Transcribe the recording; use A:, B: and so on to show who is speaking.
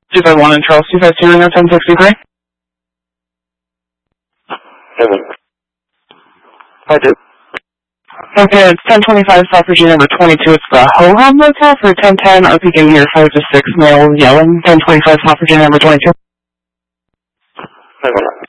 A: 251 in Charles, 252 in 1063.
B: I do.
A: Okay, it's 1025 South Virginia number 22. It's the Ho-Hum Motel for 1010. RP getting here 5 to 6 male yelling. 1025 South Virginia number 22.